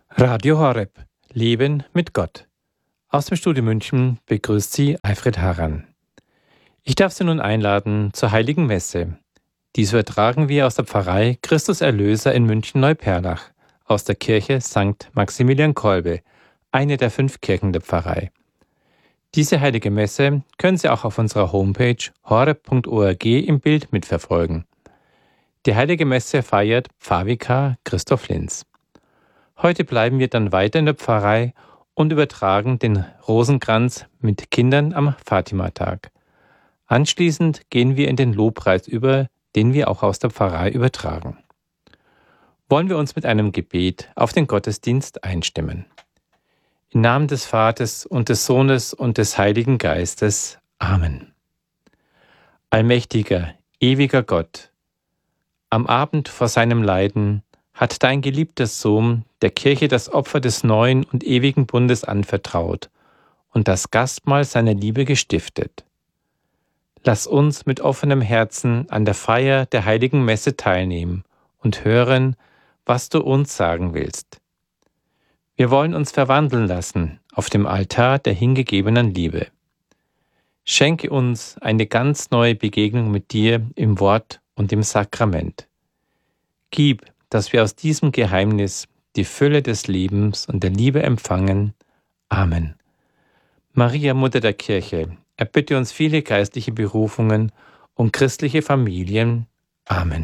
Radio Horeb. Leben mit Gott. Aus dem Studio München begrüßt Sie Alfred Harran. Ich darf Sie nun einladen zur Heiligen Messe. Dies übertragen wir aus der Pfarrei Christus Erlöser in München-Neuperlach, aus der Kirche St. Maximilian Kolbe, eine der 5 Kirchen der Pfarrei. Diese Heilige Messe können Sie auch auf unserer Homepage horeb.org im Bild mitverfolgen. Die Heilige Messe feiert Pfarrvikar Christoph Linz. Heute bleiben wir dann weiter in der Pfarrei und übertragen den Rosenkranz mit Kindern am Fatimatag. Anschließend gehen wir in den Lobpreis über, den wir auch aus der Pfarrei übertragen. Wollen wir uns mit einem Gebet auf den Gottesdienst einstimmen. Im Namen des Vaters und des Sohnes und des Heiligen Geistes. Amen. Allmächtiger, ewiger Gott, am Abend vor seinem Leiden hat dein geliebter Sohn der Kirche das Opfer des neuen und ewigen Bundes anvertraut und das Gastmahl seiner Liebe gestiftet. Lass uns mit offenem Herzen an der Feier der Heiligen Messe teilnehmen und hören, was du uns sagen willst. Wir wollen uns verwandeln lassen auf dem Altar der hingegebenen Liebe. Schenke uns eine ganz neue Begegnung mit dir im Wort und im Sakrament. Gib, dass wir aus diesem Geheimnis die Fülle des Lebens und der Liebe empfangen. Amen. Maria, Mutter der Kirche, erbitte uns viele geistliche Berufungen und christliche Familien. Amen.